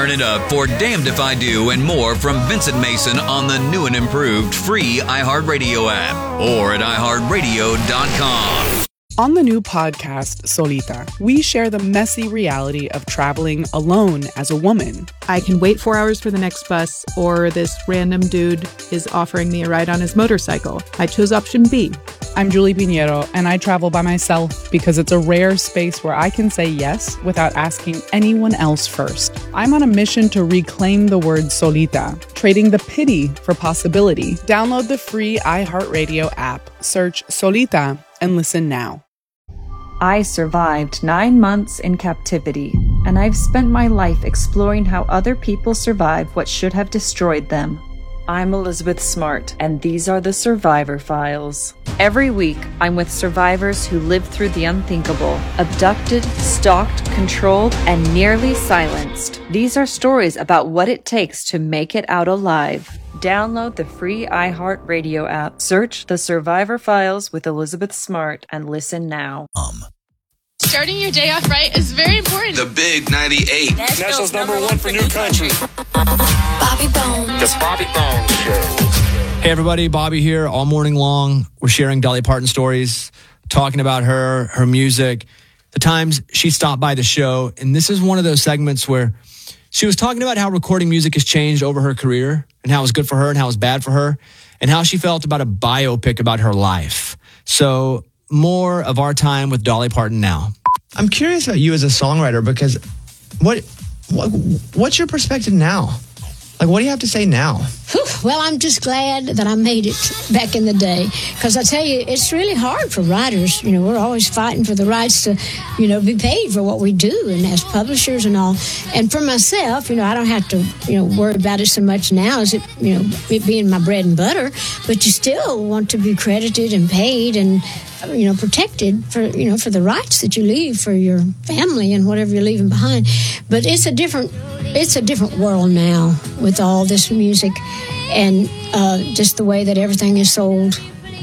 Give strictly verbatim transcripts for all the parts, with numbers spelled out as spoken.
Firing it up for Damned If I Do and more from Vincent Mason on the new and improved free iHeartRadio app or at i heart radio dot com. On the new podcast, Solita, we share the messy reality of traveling alone as a woman. I can wait four hours for the next bus, or this random dude is offering me a ride on his motorcycle. I chose option B. I'm Julie Pinheiro, and I travel by myself because it's a rare space where I can say yes without asking anyone else first. I'm on a mission to reclaim the word solita, trading the pity for possibility. Download the free iHeartRadio app, search Solita, and listen now. I survived nine months in captivity, and I've spent my life exploring how other people survive what should have destroyed them. I'm Elizabeth Smart, and these are the Survivor Files. Every week, I'm with survivors who lived through the unthinkable, abducted, stalked, controlled, and nearly silenced. These are stories about what it takes to make it out alive. Download the free iHeartRadio app, search The Survivor Files with Elizabeth Smart, and listen now. Um. Starting your day off right is very important. The Big ninety-eight. Nationals number one for new country. Bobby Bones. The Bobby Bones Show. Hey everybody, Bobby here. All morning long, we're sharing Dolly Parton stories, talking about her, her music, the times she stopped by the show. And this is one of those segments where she was talking about how recording music has changed over her career and how it was good for her and how it was bad for her and how she felt about a biopic about her life. So more of our time with Dolly Parton now. I'm curious about you as a songwriter because what, what what's your perspective now? Like, what do you have to say now? Whew, well, I'm just glad that I made it back in the day. Because I tell you, it's really hard for writers. You know, we're always fighting for the rights to, you know, be paid for what we do and as publishers and all. And for myself, you know, I don't have to, you know, worry about it so much now as it, you know, it being my bread and butter. But you still want to be credited and paid and, you know, protected for, you know, for the rights that you leave for your family and whatever you're leaving behind. But it's a different, it's a different world now with all this music and uh, just the way that everything is sold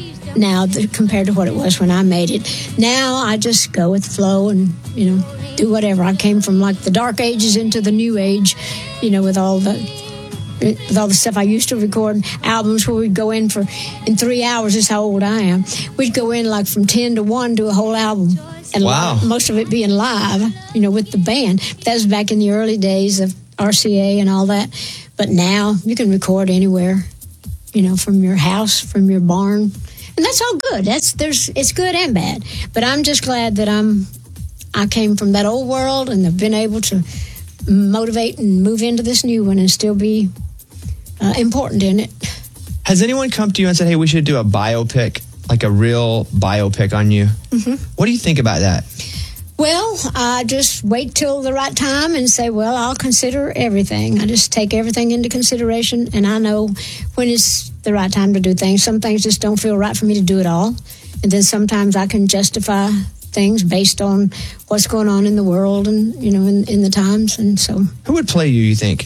now compared to what it was when I made it. Now I just go with the flow and, you know, do whatever. I came from like the dark ages into the new age, you know, with all the with all the stuff I used to record albums where we'd go in for, in three hours is how old I am. We'd go in like from ten to one to a whole album. And wow. live, most of it being live, you know, with the band. That was back in the early days of R C A and all that. But now you can record anywhere, you know, from your house, from your barn. And that's all good. That's there's it's good and bad. But I'm just glad that I'm I came from that old world and have been able to motivate and move into this new one and still be Uh, important in it. Has anyone come to you and said, hey, we should do a biopic, like a real biopic on you? Mm-hmm. What do you think about that? Well, I just wait till the right time and say, well, I'll consider everything. I just take everything into consideration, and I know when it's the right time to do things. Some things just don't feel right for me to do at all. And then sometimes I can justify things based on what's going on in the world and, you know, in, in the times. And so, who would play you, you think?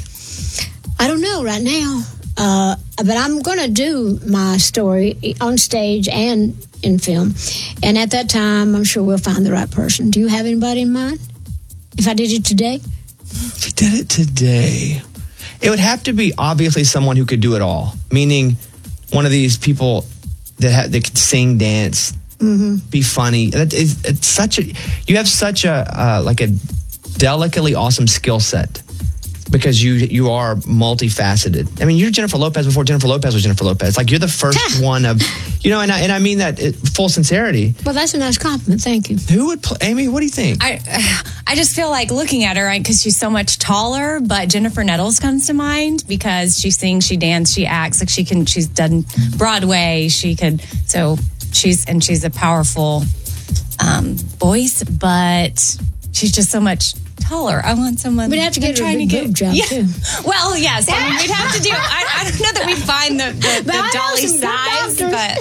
I don't know right now, uh, but I'm going to do my story on stage and in film. And at that time, I'm sure we'll find the right person. Do you have anybody in mind? If I did it today? If you did it today, it would have to be obviously someone who could do it all, meaning one of these people that, ha- that could sing, dance, mm-hmm. be funny. It's, it's such a, you have such a, uh, like a delicately awesome skill set. Because you you are multifaceted. I mean, you're Jennifer Lopez before Jennifer Lopez was Jennifer Lopez. Like, you're the first one of, you know, and I, and I mean that in full sincerity. Well, that's a nice compliment. Thank you. Who would play? Amy, what do you think? I I just feel like looking at her, right, because she's so much taller, but Jennifer Nettles comes to mind because she sings, she dances, she acts. Like, she can, she's done Broadway. She could, so she's, and she's a powerful um, voice, but she's just so much taller. I want someone. We'd have to get trying a to get job yeah. too. Well, yes. I mean, we'd have to do. I, I don't know that we'd find the, the, the dolly size, but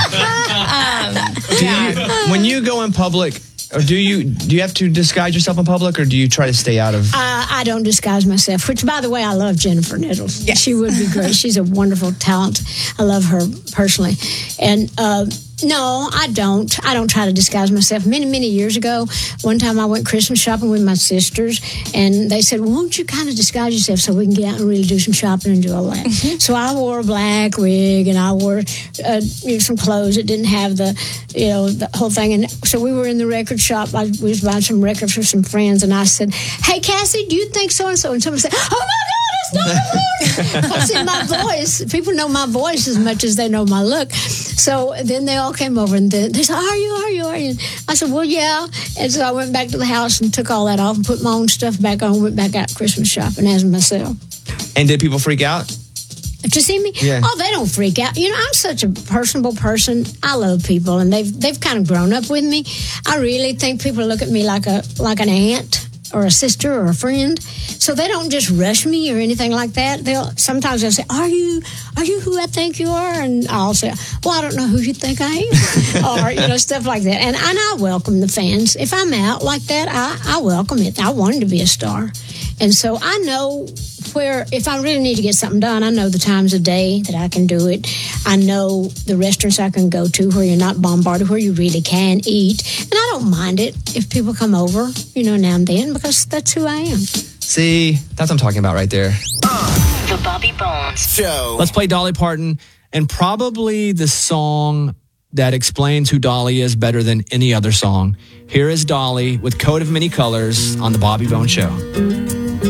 um, do you, when you go in public, or do you do you have to disguise yourself in public, or do you try to stay out of? Uh, I don't disguise myself. Which, by the way, I love Jennifer Nettles. Yes. She would be great. She's a wonderful talent. I love her personally, and uh, No, I don't. I don't try to disguise myself. Many, many years ago, one time I went Christmas shopping with my sisters, and they said, well, won't you kind of disguise yourself so we can get out and really do some shopping and do all that? Mm-hmm. So I wore a black wig, and I wore uh, you know, some clothes that didn't have the, you know, the whole thing. And so we were in the record shop. I was buying some records for some friends, and I said, hey, Cassie, do you think so-and-so? And someone said, oh, my God. Because in my voice, people know my voice as much as they know my look. So then they all came over and they said, are you, are you, are you? And I said, well, yeah. And so I went back to the house and took all that off and put my own stuff back on, went back out Christmas shopping as myself. And did people freak out? To see me? Yeah. Oh, they don't freak out. You know, I'm such a personable person. I love people, and they've they've kind of grown up with me. I really think people look at me like a like an aunt or a sister or a friend. So they don't just rush me or anything like that. They'll sometimes they'll say, Are you are you who I think you are? And I'll say, well, I don't know who you think I am. Or, you know, stuff like that. And, and I welcome the fans. If I'm out like that, I, I welcome it. I wanted to be a star. And so I know where, if I really need to get something done, I know the times of day that I can do it. I know the restaurants I can go to where you're not bombarded, where you really can eat. And I don't mind it if people come over, you know, now and then, because that's who I am. See, that's what I'm talking about right there. The Bobby Bones Show. Let's play Dolly Parton, and probably the song that explains who Dolly is better than any other song. Here is Dolly with Coat of Many Colors on the Bobby Bones Show.